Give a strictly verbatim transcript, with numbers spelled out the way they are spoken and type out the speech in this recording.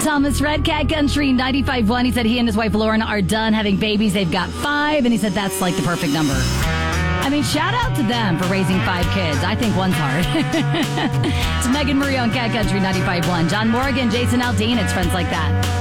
Thomas Red, Cat Country ninety-five point one. He said he and his wife Lauren are done having babies. They've got five, and he said that's like the perfect number. I mean, shout out to them for raising five kids. I think one's hard. It's Megan Marie on Cat Country ninety-five point one. John Morgan, Jason Aldean, it's Friends Like That.